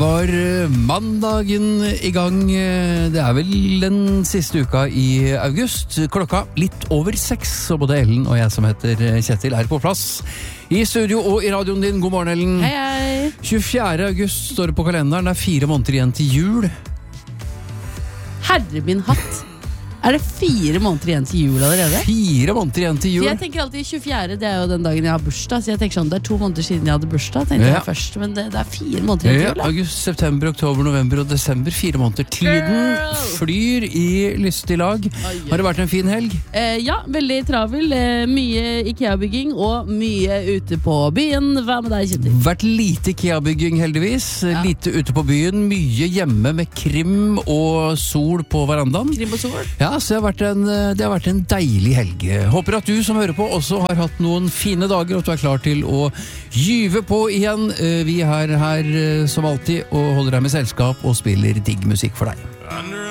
var mandagen i gang. Det vel den siste uka i august. Klokka litt over 6, og både Ellen og jeg som heter Kjetil på plass. I studio og i radioen din. God morgen, Ellen. Hei, hei. 24. august står det på kalenderen. Det 4 måneder igjen til jul. Herre min hatt. Det 4 måneder igjen til jul allerede? 4 måneder igjen til jul. Så jeg tenker alltid 24, det jo den dagen jeg har bursdag. Så jeg tenker sånn, det 2 måneder siden jeg hadde bursdag, tenkte jeg først. Men det 4 måneder igjen til jul, da. August, september, oktober, november og desember. 4 måneder. Tiden flyr i lystig lag. Har det vært en fin helg? Ja, veldig travel. Mye IKEA-bygging og mye ute på byen. Hva med deg, Kjetil? Vært lite IKEA-bygging heldigvis. Lite ute på byen. Mye hjemme med krim og sol på verandaen. Krim og sol? Ja, så det har vært en deilig helg. Håper at du som hører på også har hatt noen fine dager, og at du klar til å gyve på igjen. Vi her som alltid og holder deg med selskap og spiller digg musikk for deg.